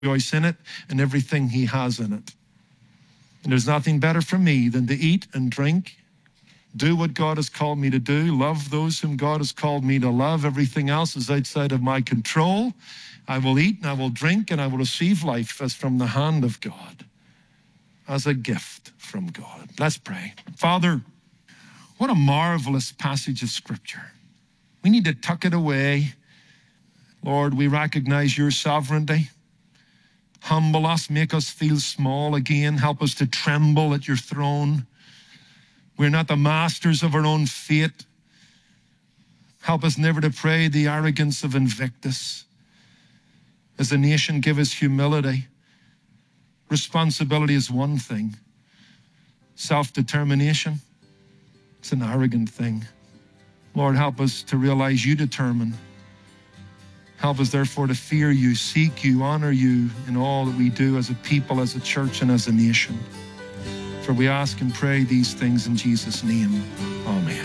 rejoice in it and everything he has in it. And there's nothing better for me than to eat and drink, do what God has called me to do, love those whom God has called me to love. Everything else is outside of my control. I will eat and I will drink and I will receive life as from the hand of God, as a gift from God. Let's pray. Father, what a marvelous passage of Scripture. We need to tuck it away. Lord, we recognize your sovereignty. Humble us, make us feel small again. Help us to tremble at your throne. We're not the masters of our own fate. Help us never to pray the arrogance of Invictus. As a nation, give us humility. Responsibility is one thing. Self-determination, it's an arrogant thing. Lord, help us to realize you determine. Help us, therefore, to fear you, seek you, honor you in all that we do as a people, as a church, and as a nation. For we ask and pray these things in Jesus' name. Amen.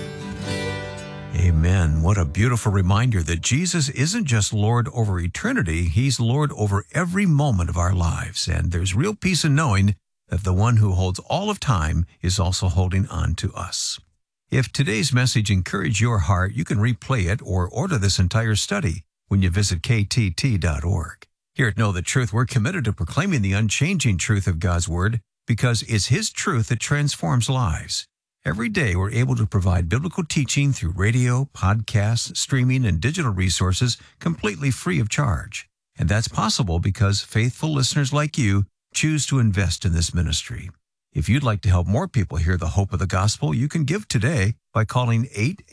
Amen. What a beautiful reminder that Jesus isn't just Lord over eternity, he's Lord over every moment of our lives. And there's real peace in knowing that the one who holds all of time is also holding on to us. If today's message encouraged your heart, you can replay it or order this entire study when you visit ktt.org. Here at Know the Truth, we're committed to proclaiming the unchanging truth of God's Word because it's His truth that transforms lives. Every day, we're able to provide biblical teaching through radio, podcasts, streaming, and digital resources completely free of charge. And that's possible because faithful listeners like you choose to invest in this ministry. If you'd like to help more people hear the hope of the gospel, you can give today by calling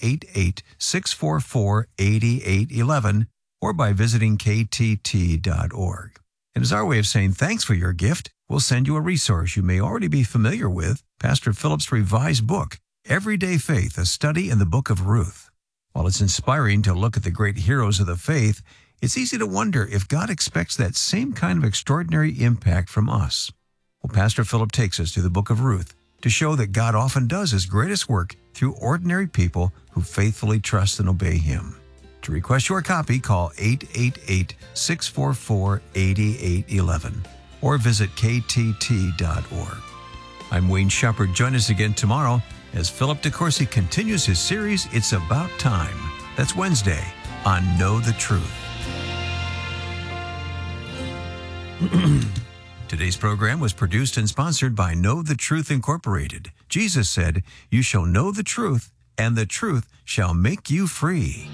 888-644-8811 or by visiting ktt.org. And as our way of saying thanks for your gift, we'll send you a resource you may already be familiar with, Pastor Philip's revised book, Everyday Faith, a study in the book of Ruth. While it's inspiring to look at the great heroes of the faith, it's easy to wonder if God expects that same kind of extraordinary impact from us. Well, Pastor Philip takes us to the book of Ruth to show that God often does His greatest work through ordinary people who faithfully trust and obey Him. To request your copy, call 888-644-8811 or visit ktt.org. I'm Wayne Shepherd. Join us again tomorrow as Philip DeCourcy continues his series, It's About Time. That's Wednesday on Know the Truth. Today's program was produced and sponsored by Know the Truth Incorporated. Jesus said, "You shall know the truth, and the truth shall make you free."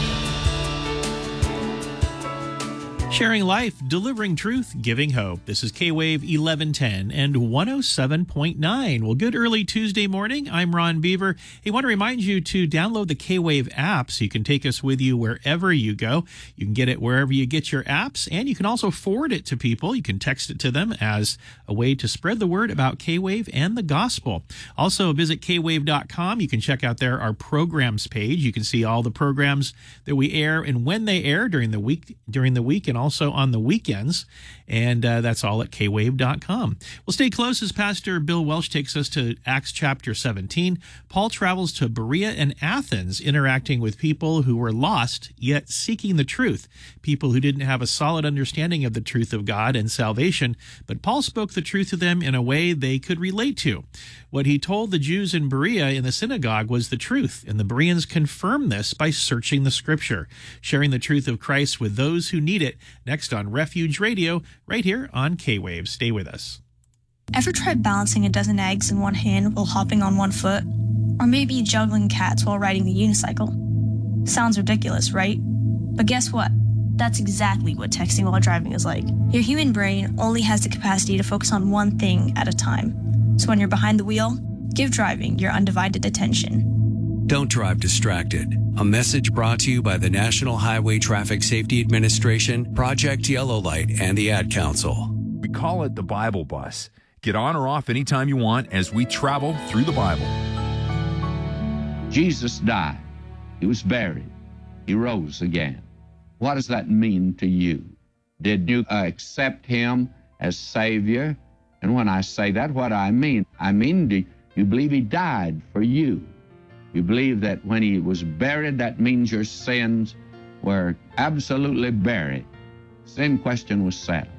Sharing life, delivering truth, giving hope. This is K-Wave 1110 and 107.9. Well, good early Tuesday morning. I'm Ron Beaver. I want to remind you to download the K-Wave app so you can take us with you wherever you go. You can get it wherever you get your apps, and you can also forward it to people. You can text it to them as a way to spread the word about K-Wave and the gospel. Also, visit kwave.com. You can check out there our programs page. You can see all the programs that we air and when they air during the week, and also on the weekends, and that's all at kwave.com. Well, stay close as Pastor Bill Welsh takes us to Acts chapter 17. Paul travels to Berea and Athens, interacting with people who were lost, yet seeking the truth, people who didn't have a solid understanding of the truth of God and salvation, but Paul spoke the truth to them in a way they could relate to. What he told the Jews in Berea in the synagogue was the truth, and the Bereans confirmed this by searching the Scripture, sharing the truth of Christ with those who need it, next on Refuge Radio, right here on K-Wave. Stay with us. Ever tried balancing a dozen eggs in one hand while hopping on one foot? Or maybe juggling cats while riding the unicycle? Sounds ridiculous, right? But guess what? That's exactly what texting while driving is like. Your human brain only has the capacity to focus on one thing at a time. So when you're behind the wheel, give driving your undivided attention. Don't drive distracted. A message brought to you by the National Highway Traffic Safety Administration, Project Yellow Light, and the Ad Council. We call it the Bible Bus. Get on or off anytime you want as we travel through the Bible. Jesus died. He was buried. He rose again. What does that mean to you? Did you accept Him as Savior? And when I say that, what I mean, do you believe He died for you? You believe that when He was buried, that means your sins were absolutely buried. sin question was settled.